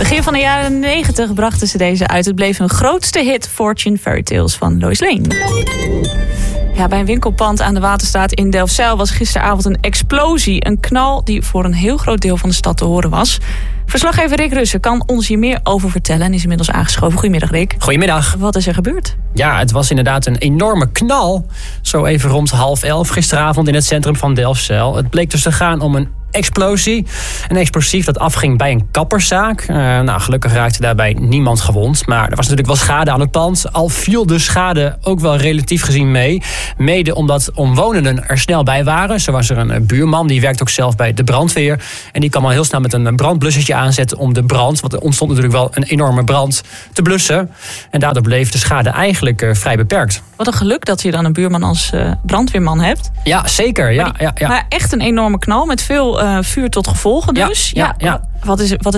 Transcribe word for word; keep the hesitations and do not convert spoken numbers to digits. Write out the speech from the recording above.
Begin van de jaren negentig brachten ze deze uit. Het bleef hun grootste hit, Fortune Fairy Tales van Lois Lane. Ja, bij een winkelpand aan de Waterstaat in Delfzijl was gisteravond een explosie. Een knal die voor een heel groot deel van de stad te horen was. Verslaggever Rick Russen kan ons hier meer over vertellen en is inmiddels aangeschoven. Goedemiddag, Rick. Goedemiddag. Wat is er gebeurd? Ja, het was inderdaad een enorme knal. Zo even rond half elf gisteravond in het centrum van Delfzijl. Het bleek dus te gaan om een explosie. Een explosief dat afging bij een kapperszaak. Uh, nou, gelukkig raakte daarbij niemand gewond. Maar er was natuurlijk wel schade aan het pand. Al viel de schade ook wel relatief gezien mee. Mede omdat omwonenden er snel bij waren. Zo was er een buurman, die werkt ook zelf bij de brandweer. En die kwam al heel snel met een brandblussertje aanzetten om de brand, want er ontstond natuurlijk wel een enorme brand, te blussen. En daardoor bleef de schade eigenlijk uh, vrij beperkt. Wat een geluk dat je dan een buurman als uh, brandweerman hebt. Ja, zeker. Ja, maar, die, ja, ja. maar echt een enorme knal met veel uh, vuur tot gevolgen dus. Ja, ja, ja. Wat is, wat is